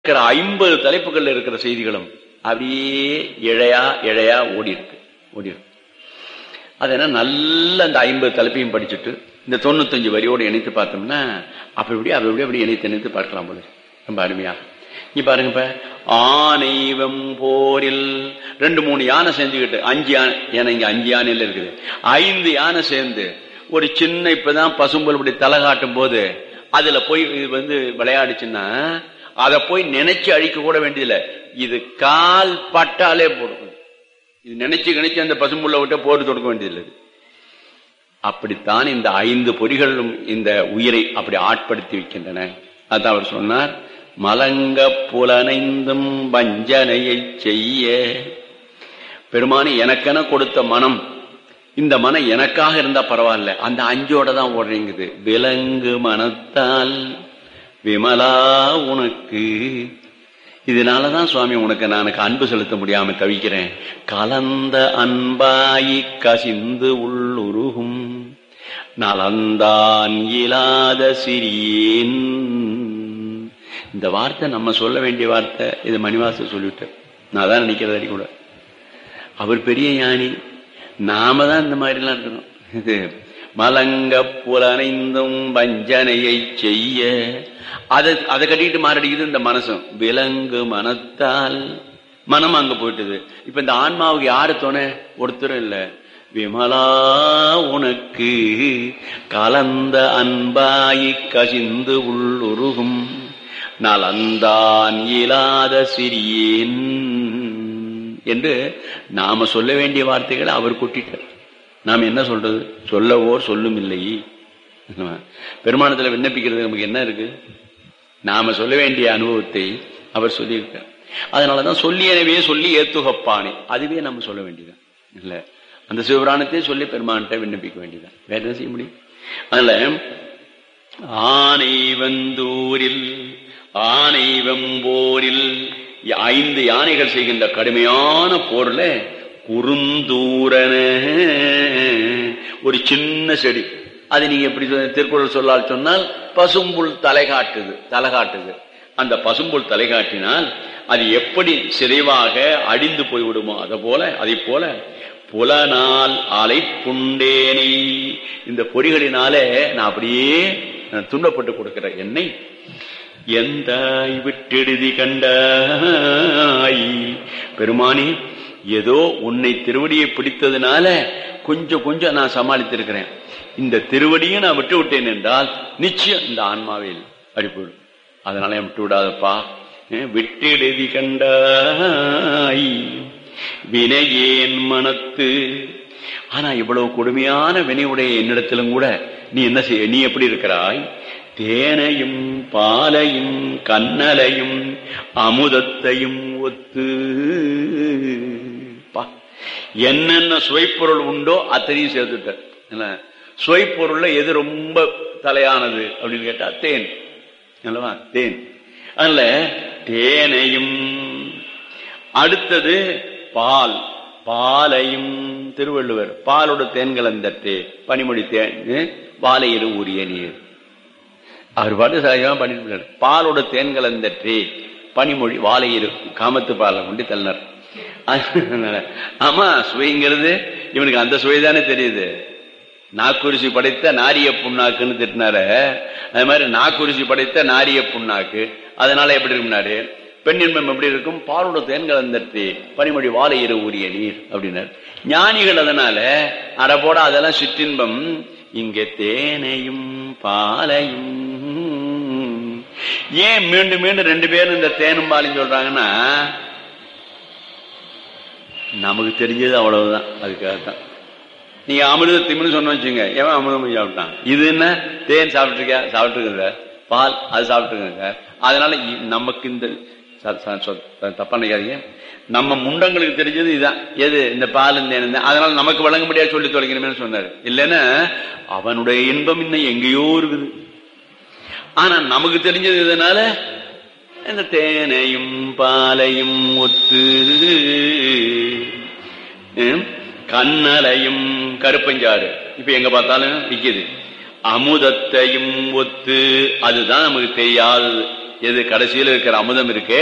இருக்கிற 50 தலைப்புகள்ல இருக்கிற செய்திகளும் அப்படியே இழையா இழையா ஓடி இருக்கு. அது என்ன நல்ல அந்த 50 தலைப்பையும் படிச்சுட்டு இந்த 95 வரியோடு இணைத்து பார்த்தோம்னா அப்படி இணைத்து பார்க்கலாம் போல ரொம்ப அருமையா. நீ பாருங்க, இப்ப ஆனைவம் போரில் 2-3 யானை செஞ்சுக்கிட்டு 5 யானை, ஏன்னா இங்க 5 யானையில இருக்குது, 5 யானை சேர்ந்து ஒரு சின்ன இப்பதான் பசும்பொல் இப்படி தலை காட்டும் போது அதுல போய் விளையாடுச்சுன்னா அதை போய் நினைச்சு அழிக்க கூட வேண்டியதில்லை. இது கால் பட்டாலே போடும். இது நினைச்சு அந்த பசும்புள்ள விட்ட போட்டு தொடுக்க வேண்டியதில்லை. அப்படித்தான் இந்த 5 பொறிகளும் இந்த உயிரை அப்படி ஆட்படுத்தி வைக்கின்றன. அதான் அவர் சொன்னார், மலங்க புலனைந்தும் வஞ்சனையை செய்ய. பெருமானி எனக்கென கொடுத்த மனம், இந்த மனம் எனக்காக இருந்தா பரவாயில்ல, அந்த 5ஓட தான் ஓடுறீங்குது. விலங்கு மனத்தால் விமலா உனக்கு, இதனாலதான் சுவாமி உனக்கு நான் அன்பு செலுத்த முடியாம தவிக்கிறேன். கலந்த அன்பாயி கசிந்து உள்ளுருகும் நலந்தான் இயலாத சிறியேன். இந்த வார்த்தை நம்ம சொல்ல வேண்டிய வார்த்தை. இது மணிவாசர் சொல்லிவிட்டார். நான் தான் நினைக்கிறது அடி கூட. அவர் பெரிய ஞானி, நாம தான் இந்த மாதிரி எல்லாம் இருக்கணும். இது மலங்க புலனைந்தும் வஞ்சனையை செய்ய, அதை கட்டிட்டு மாரடிக்குது இந்த மனசும். விலங்கு மனத்தால் மனம் அங்க போயிட்டுது. இப்ப இந்த ஆன்மாவுக்கு யாரு துணை? ஒருத்தரும் இல்ல. விமலா உனக்கு கலந்த அன்பாயி கசிந்து உள்ளுருகும் நலந்தான் இயலாத சிறியேன் என்று நாம சொல்ல வேண்டிய வார்த்தைகளை அவர் கொட்டிட்டார். நாம் என்ன சொல்றது? சொல்லவோர் சொல்லும் இல்லை. பெருமானத்துல விண்ணப்பிக்கிறது நமக்கு என்ன இருக்கு? நாம சொல்ல வேண்டிய அனுபவத்தை அவர் சொல்லியிருக்கார். அதனாலதான் சொல்லியனவே சொல்லி ஏத்துகப்பானே, அதுவே நம்ம சொல்ல வேண்டியதான் இல்ல. அந்த சிவபுராணத்தையே சொல்லி பெருமான்கிட்ட விண்ணப்பிக்க வேண்டியதான். வேற என்ன செய்ய முடியும்? அதனால ஆனை வந்தூரில் ஆனை வெம்போரில் 5 யானைகள் செய்கின்ற கடுமையான போர்ல குறுந்தூரன ஒரு சின்ன செடி, அது நீங்க எப்படி திருக்குறள் சொல்லால் சொன்னால் பசும்புல் தலை காட்டுது. அந்த பசும்புல் தலை காட்டினால் அது எப்படி சிதைவாக அடிந்து போய்விடுமோ அதை போல புலனால் அலை புண்டேனை, இந்த பொறிகளினாலே நான் அப்படியே துன்பப்பட்டு கொடுக்கிற என்னை எந்தாய் விட்டெழுதி கண்டாய். பெருமானி, ஏதோ உன்னை திருவடியை பிடித்ததுனால கொஞ்சம் நான் சமாளித்திருக்கிறேன். இந்த திருவடியை நான் விட்டு விட்டேன் என்றால் நிச்சயம் இந்த ஆன்மாவில் அடிப்படும். அதனால என் விட்டு விடாதப்பா. விட்டு எழுதி கண்டாய் வினையேன் மனத்து. ஆனா இவ்வளவு கொடுமையான வினையுடைய என்னிடத்திலும் கூட நீ என்ன செய்ய? நீ எப்படி இருக்கிறாய்? தேனையும் பாலையும் கண்ணலையும் அமுதத்தையும் ஒத்து. என்னென்ன சுவைப்பொருள் உண்டோ அத்தனையும் சேர்த்துட்ட. சுவைப்பொருள்ல எது ரொம்ப தலையானது அப்படின்னு கேட்டா தேன் அல்லவா? தேன். அதனால தேனையும், அடுத்தது பால், பாலையும் திருவள்ளுவர் பாலோட தேன் கலந்தற்றே பனிமொழி தேன் வாழையிரு உரிய நீர். அவர் பாட்டு சகஜமா பண்ணிட்டு பாலோட தேன் கலந்தற்றே பனிமொழி வாழையிரு காமத்து பாலை கொண்டு தள்ளினார். ஆமா, சுவைங்கிறது இவனுக்கு அந்த சுவைதானே தெரியுது. நாக்குரிசி படைத்த நாரிய புண்ணாக்குன்னு திட்டினார, அது மாதிரி நாக்குரிசி படைத்த நாரிய புண்ணாக்கு. அதனால எப்படி இருக்கும்னாரு, பெண் இன்பம் எப்படி இருக்கும்? பாலோட தேன் கலந்தற்றே பனிமொழி வாழையிரு உரிய நீர் அப்படின்னாரு. ஞானிகள் அதனால அடப்போட அதெல்லாம் சிற்றின்பம். இங்க தேனையும் பாலையும் ஏன் மீண்டும் 2 பேரும் இந்த தேனும் பாலையும் சொல்றாங்கன்னா, நமக்கு தெரிஞ்சது அவ்வளவுதான். அதுக்காகத்தான் நீங்க அமிர்தத்தின்னு சொன்ன வச்சுங்க, ஏன் அமிர்தம் சாப்பிட்டான்? இது என்ன தேன் சாப்பிட்டுருக்கேன் சார், பால் அது சாப்பிட்டுருக்கேன் சார். அதனால நமக்கு இந்த தப்பா நினைக்காதீங்க, நம்ம முண்டங்களுக்கு தெரிஞ்சது இதுதான். எது? இந்த பால் இந்த. அதனால நமக்கு வழங்க முடியாது சொல்லி தொலைக்கணுமே சொன்னாரு. இல்லைன்னா அவனுடைய இன்பம் இன்னும் எங்கேயோ இருக்குது. ஆனா நமக்கு தெரிஞ்சது இதனால இந்த தேனையும் பாலையும் ஒத்து கண்ணலையும் கருப்பஞ்சாறு இப்ப எங்க பார்த்தாலும் விக்குது. அமுதத்தையும் ஒத்து, அதுதான் நமக்கு தெரியாது. எது கடைசியில் இருக்கிற அமுதம் இருக்கே